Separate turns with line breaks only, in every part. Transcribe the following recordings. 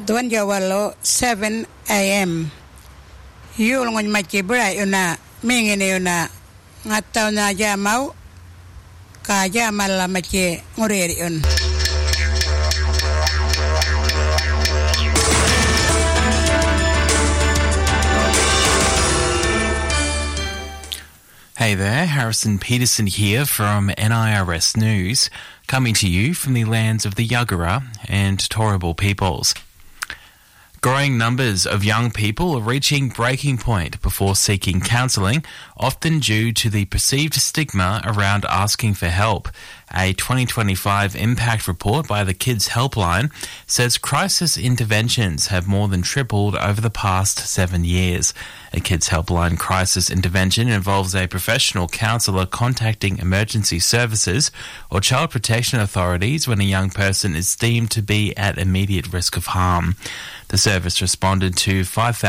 Tuan Jawalo 7 a.m. Yul ngon macibra yuna mingine yuna ngataw na jamaw ka jamal la maci nguriri yun.
Hey there, Harrison Peterson here from NIRS News, coming to you from the lands of the Yagara and Turrbal peoples. Growing numbers of young people are reaching breaking point before seeking counselling, often due to the perceived stigma around asking for help. A 2025 impact report by the Kids Helpline says crisis interventions have more than tripled over the past 7 years. A Kids Helpline crisis intervention involves a professional counsellor contacting emergency services or child protection authorities when a young person is deemed to be at immediate risk of harm. The service responded to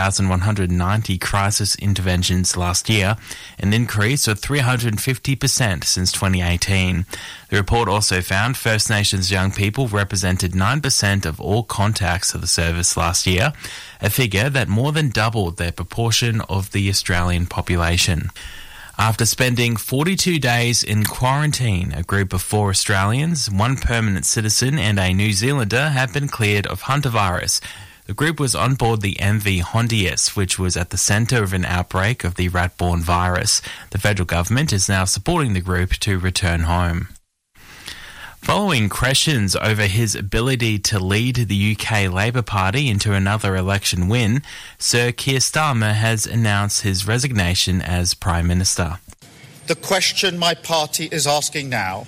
5,190 crisis interventions last year, an increase of 350% since 2018. The report also found First Nations young people represented 9% of all contacts of the service last year, a figure that more than doubled their proportion of the Australian population. After spending 42 days in quarantine, a group of 4 Australians, 1 permanent citizen and a New Zealander have been cleared of hantavirus. The group was on board the MV Hondius, which was at the centre of an outbreak of the rat-borne virus. The federal government is now supporting the group to return home. Following questions over his ability to lead the UK Labour Party into another election win, Sir Keir Starmer has announced his resignation as Prime Minister.
The question my party is asking now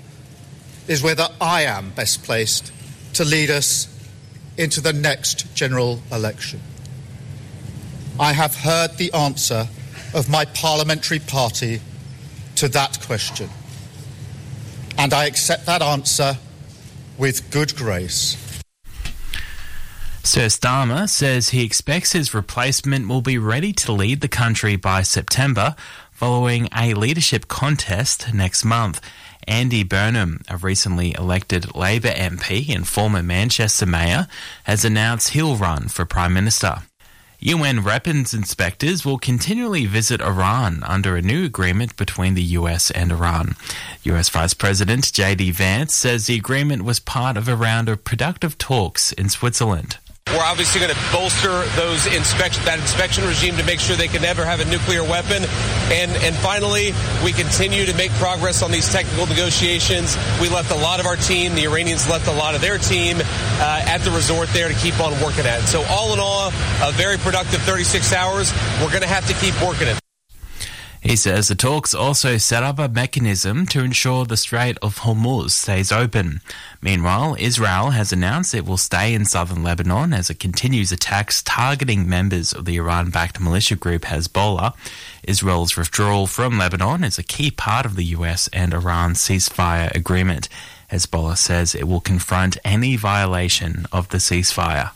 is whether I am best placed to lead us into the next general election. I have heard the answer of my parliamentary party to that question, and I accept that answer with good grace.
Sir Starmer says he expects his replacement will be ready to lead the country by September, following a leadership contest next month. Andy Burnham, a recently elected Labor MP and former Manchester Mayor, has announced he'll run for Prime Minister. UN weapons inspectors will continually visit Iran under a new agreement between the US and Iran. US Vice President J.D. Vance says the agreement was part of a round of productive talks in Switzerland.
We're obviously going to bolster that inspection regime to make sure they can never have a nuclear weapon. And finally, we continue to make progress on these technical negotiations. We left a lot of our team, the Iranians left a lot of their team at the resort there to keep on working at it. So all in all, a very productive 36 hours. We're going to have to keep working it.
He says the talks also set up a mechanism to ensure the Strait of Hormuz stays open. Meanwhile, Israel has announced it will stay in southern Lebanon as it continues attacks targeting members of the Iran-backed militia group Hezbollah. Israel's withdrawal from Lebanon is a key part of the US and Iran ceasefire agreement. Hezbollah says it will confront any violation of the ceasefire.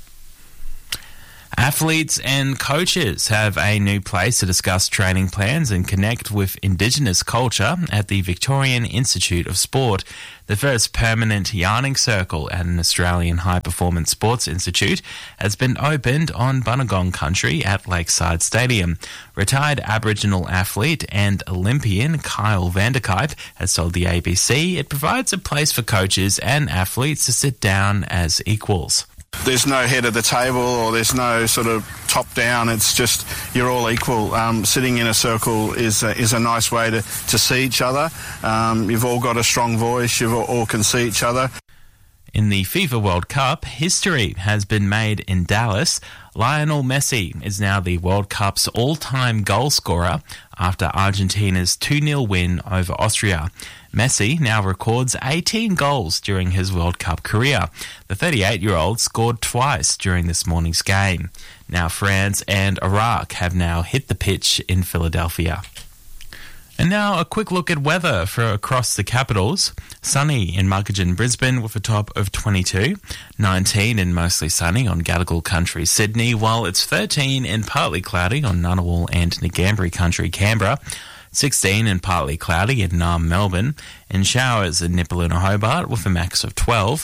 Athletes and coaches have a new place to discuss training plans and connect with Indigenous culture at the Victorian Institute of Sport. The first permanent yarning circle at an Australian high-performance sports institute has been opened on Bunagong country at Lakeside Stadium. Retired Aboriginal athlete and Olympian Kyle Vanderkype has told the ABC it provides a place for coaches and athletes to sit down as equals.
There's no head of the table or there's no sort of top down. It's just you're all equal. Sitting in a circle is a nice way to see each other. You've all got a strong voice. You all can see each other.
In the FIFA World Cup, history has been made in Dallas. Lionel Messi is now the World Cup's all-time goal scorer after Argentina's 2-0 win over Austria. Messi now records 18 goals during his World Cup career. The 38-year-old scored twice during this morning's game. Now France and Iraq have now hit the pitch in Philadelphia. And now a quick look at weather for across the capitals. Sunny in Muggeridge, Brisbane with a top of 22. 19 and mostly sunny on Gadigal country, Sydney, while it's 13 and partly cloudy on Ngunnawal and Ngambri country, Canberra. 16 and partly cloudy in Naarm, Melbourne. And showers in Nipaluna, Hobart with a max of 12.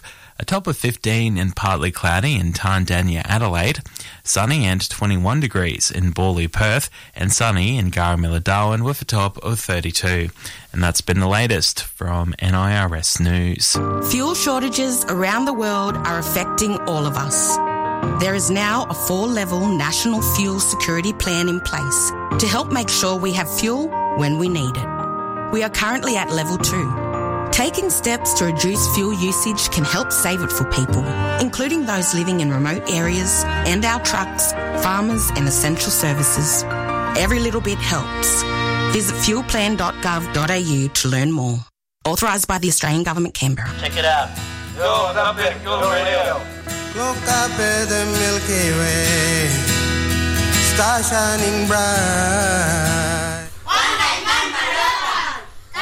A top of 15 and partly cloudy in Tandanya, Adelaide. Sunny and 21 degrees in Borley, Perth. And sunny in Garamilla, Darwin with a top of 32. And that's been the latest from NIRS News.
Fuel shortages around the world are affecting all of us. There is now a 4-level national fuel security plan in place to help make sure we have fuel when we need it. We are currently at level 2. Taking steps to reduce fuel usage can help save it for people, including those living in remote areas and our trucks, farmers and essential services. Every little bit helps. Visit fuelplan.gov.au to learn more. Authorised by the Australian Government, Canberra.
Check it out. Yo, Tape, Yo Radio.
Look up at the Milky Way, star shining bright.